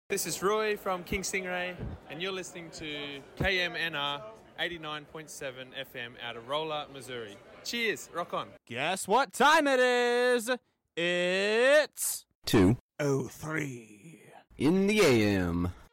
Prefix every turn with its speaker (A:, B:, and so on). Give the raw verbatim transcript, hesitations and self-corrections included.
A: This is Roy from King Stingray, and you're listening to K M N R eighty-nine point seven F M out of Rolla, Missouri. Cheers, rock on.
B: Guess what time it is? It's
C: two
B: oh three
C: in the A M.